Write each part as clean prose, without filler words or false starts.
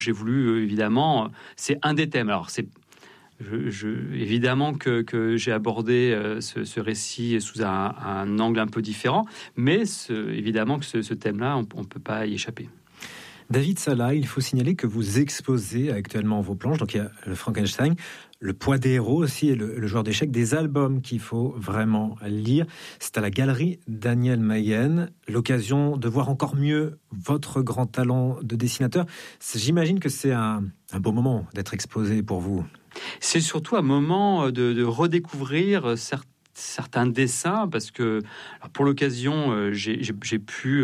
J'ai voulu, évidemment, c'est un des thèmes. Alors, évidemment que j'ai abordé ce récit sous un angle un peu différent, mais évidemment que ce thème-là, on ne peut pas y échapper. David Sala, il faut signaler que vous exposez actuellement vos planches, donc il y a le Frankenstein, le poids des héros aussi et le joueur d'échecs, des albums qu'il faut vraiment lire. C'est à la galerie Daniel Maguen, l'occasion de voir encore mieux votre grand talent de dessinateur. J'imagine que c'est un beau moment d'être exposé pour vous. C'est surtout un moment de redécouvrir certains dessins, parce que pour l'occasion, j'ai pu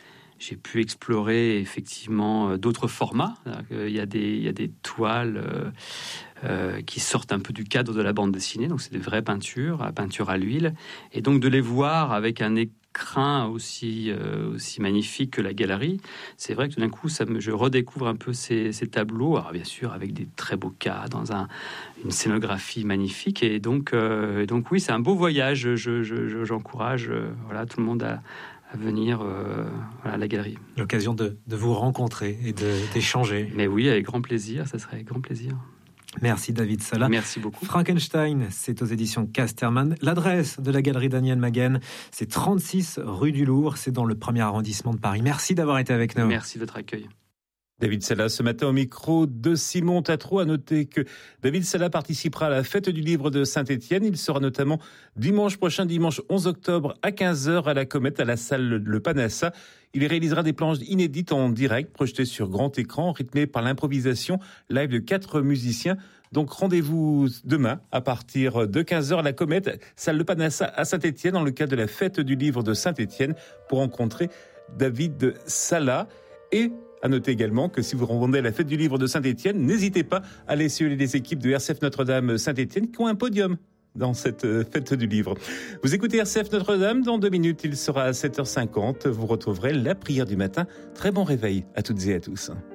explorer effectivement d'autres formats. Il y a des toiles qui sortent un peu du cadre de la bande dessinée, donc c'est des vraies peintures à l'huile, et donc de les voir avec un écrin aussi magnifique que la galerie, c'est vrai que tout d'un coup je redécouvre un peu ces tableaux, alors bien sûr avec des très beaux cas dans une scénographie magnifique, et donc oui, c'est un beau voyage. J'encourage tout le monde à venir à la galerie. L'occasion de vous rencontrer et d'échanger. Mais oui, avec grand plaisir, ça serait avec grand plaisir. Merci David Sala. Merci beaucoup. Frankenstein, c'est aux éditions Casterman. L'adresse de la galerie Daniel Maguen, c'est 36 rue du Louvre, c'est dans le 1er arrondissement de Paris. Merci d'avoir été avec nous. Merci de votre accueil. David Sala, ce matin au micro de Simon Tatro. À noter que David Sala participera à la fête du livre de Saint-Étienne. Il sera notamment dimanche 11 octobre à 15h à la Comète, à la salle Le Panassa. Il réalisera des planches inédites en direct, projetées sur grand écran, rythmées par l'improvisation live de 4 musiciens. Donc rendez-vous demain à partir de 15h à la Comète, salle Le Panassa à Saint-Étienne, dans le cadre de la fête du livre de Saint-Étienne, pour rencontrer David Sala. Et à noter également que si vous rendez à la fête du livre de Saint-Étienne, n'hésitez pas à aller suivre les équipes de RCF Notre-Dame Saint-Étienne qui ont un podium dans cette fête du livre. Vous écoutez RCF Notre-Dame, dans 2 minutes, il sera à 7h50. Vous retrouverez la prière du matin. Très bon réveil à toutes et à tous.